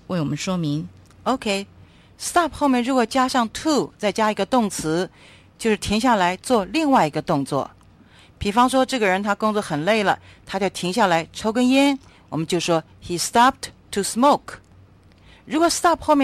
为我们说明。 OK，stop 后面如果加上 to 再加一个动词，就是停下来做另外一个动作。比方说这个人他工作很累了，他就停下来抽根烟，我们就说 he stopped to smoke。如果 stop 后面